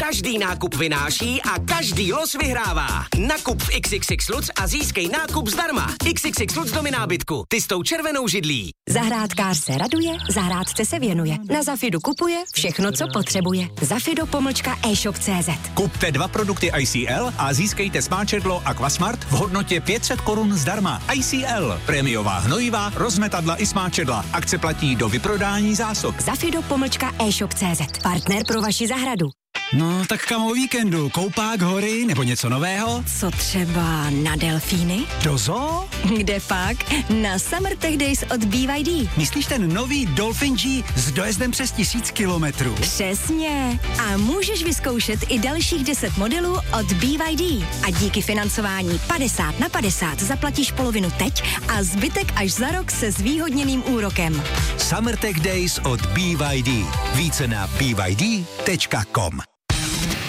Každý nákup vynáší a každý los vyhrává. Nakup v XXX Lutz a získej nákup zdarma. XXX Lutz domy nábytku. Ty s tou červenou židlí. Zahrádkář se raduje, zahrádce se věnuje. Na Zafidu kupuje všechno, co potřebuje. Zafido-e-shop.cz. Kupte 2 produkty ICL a získejte smáčedlo Aquasmart v hodnotě 500 korun zdarma. ICL. Prémiová hnojivá, rozmetadla i smáčedla. Akce platí do vyprodání zásob. Zafido-e-shop.cz. Partner pro vaši zahradu. No, tak kam o víkendu? Koupák, hory nebo něco nového? Co třeba na delfíny? Do zoo? Kde pak? Na Summer Tech Days od BYD. Myslíš ten nový Dolphin G s dojezdem přes 1000 kilometrů? Přesně. A můžeš vyzkoušet i dalších 10 modelů od BYD. A díky financování 50/50 zaplatíš polovinu teď a zbytek až za rok se zvýhodněným úrokem. Summer Tech Days od BYD. Více na byd.com.